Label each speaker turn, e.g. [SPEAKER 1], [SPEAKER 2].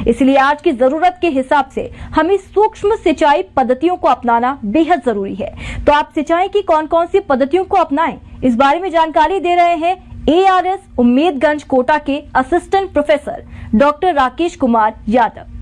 [SPEAKER 1] इसलिए आज की जरूरत के हिसाब से हमें सूक्ष्म सिंचाई पद्धतियों को अपनाना बेहद जरूरी है। तो आप सिंचाई की कौन कौन सी पद्धतियों को अपनाएं, इस बारे में जानकारी दे रहे हैं ARS उम्मेदगंज कोटा के assistant professor doctor Rakesh Kumar Yadav.